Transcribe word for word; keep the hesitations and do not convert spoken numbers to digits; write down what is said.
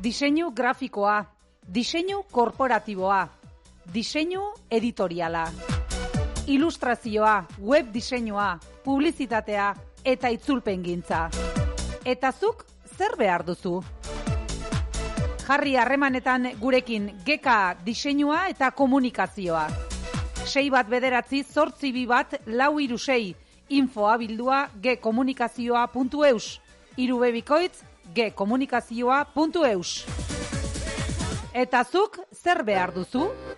Diseinu grafikoa, diseinu korporatiboa, diseinu editoriala, ilustrazioa, web diseinua, publizitatea eta itzulpengintza. Eta zuk zer behar duzu? Jarri harremanetan gurekin Geka diseinua eta komunikazioa. sei bat bederatzi zortzi bi bat lau hiru sei infoa bildua gekomunikazioa puntu eus hiru be bikoitz gekomunikazioa puntu eus. Eta zuk zer behar duzu?